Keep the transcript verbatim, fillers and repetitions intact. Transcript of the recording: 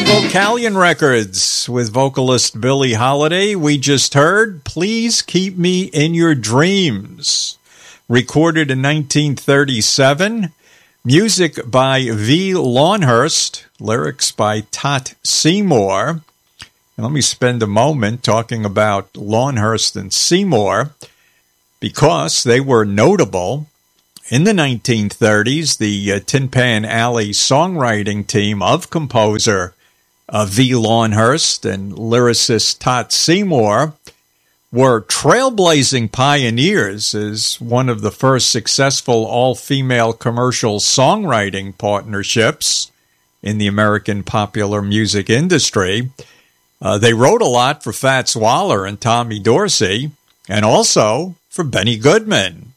Vocalion Records with vocalist Billie Holiday. We just heard Please Keep Me in Your Dreams, recorded in nineteen thirty-seven. Music by V. Longhurst, lyrics by Tot Seymour. And let me spend a moment talking about Longhurst and Seymour because they were notable. In the nineteen thirties, the uh, Tin Pan Alley songwriting team of composer uh, V. Longhurst and lyricist Tot Seymour were trailblazing pioneers as one of the first successful all-female commercial songwriting partnerships in the American popular music industry. Uh, they wrote a lot for Fats Waller and Tommy Dorsey, and also for Benny Goodman.